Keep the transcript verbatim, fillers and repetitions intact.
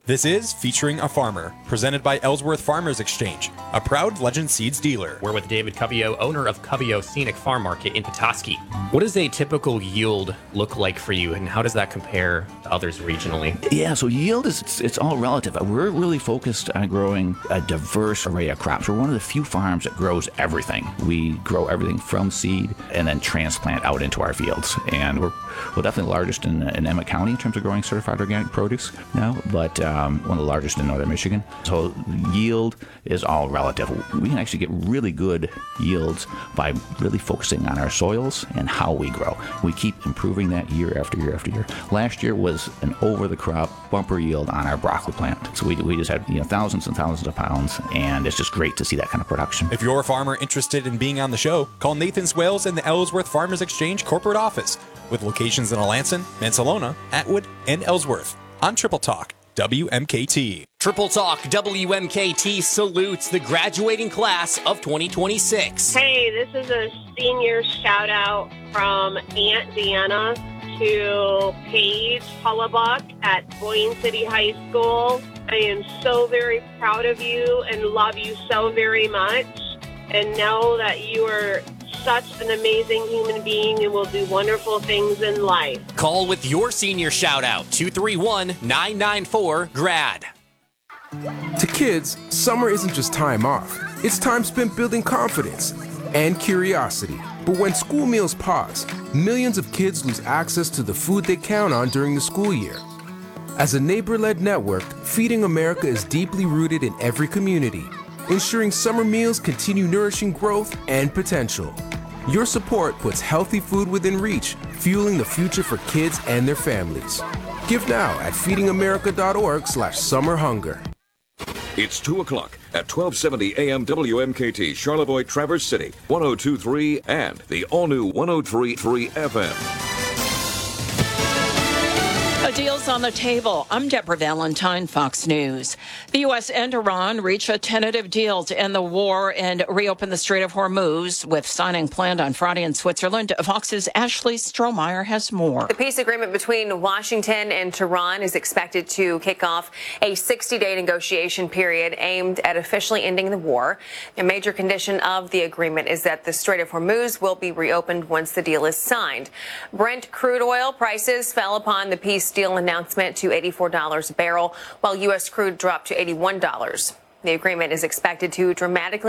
This is Featuring a Farmer, presented by Ellsworth Farmers Exchange, a proud Legend Seeds dealer. We're with David Covio, owner of Covio Scenic Farm Market in Petoskey. What does a typical yield look like for you, and how does that compare to others regionally? Yeah, so yield is, it's, it's all relative. We're really focused on growing a diverse array of crops. We're one of the few farms that grows everything. We grow everything from seed and then transplant out into our fields. And we're, we're definitely the largest in, in Emmett County in terms of growing certified organic produce now, but um, one of the largest in northern Michigan. So yield is all relative. We can actually get really good yields by really focusing on our soils and how we grow. We keep improving that year after year after year. Last year was an over-the-crop bumper yield on our broccoli plant. So we, we just had you know thousands and thousands of pounds, and it's just great to see that kind of production. If you're a farmer interested in being on the show, call Nathan Swales in the Ellsworth Farmers Exchange corporate office with locations in Alanson, Mansalona, Atwood, and Ellsworth on Triple Talk W M K T. Triple Talk W M K T salutes the graduating class of twenty twenty-six. Hey, this is a senior shout out from Aunt Deanna to Paige Hullabuck at Boyne City High School. I am so very proud of you and love you so very much, and know that you are such an amazing human being and will do wonderful things in life. Call with your senior shout out, two three one, nine nine four, G R A D. To kids, summer isn't just time off. It's time spent building confidence and curiosity. But when school meals pause, millions of kids lose access to the food they count on during the school year. As a neighbor-led network, Feeding America is deeply rooted in every community, ensuring summer meals continue nourishing growth and potential. Your support puts healthy food within reach, fueling the future for kids and their families. Give now at feedingamerica.org slash summer hunger. It's two o'clock at twelve seventy A M W M K T, Charlevoix, Traverse City, one oh two point three, and the all-new one oh three point three F M. A deal's on the table. I'm Deborah Valentine, Fox News. The U S and Iran reach a tentative deal to end the war and reopen the Strait of Hormuz, with signing planned on Friday in Switzerland. Fox's Ashley Strohmeyer has more. The peace agreement between Washington and Tehran is expected to kick off a sixty-day negotiation period aimed at officially ending the war. A major condition of the agreement is that the Strait of Hormuz will be reopened once the deal is signed. Brent crude oil prices fell upon the peace deal announcement to eighty-four dollars a barrel, while U S crude dropped to eighty-one dollars. The agreement is expected to dramatically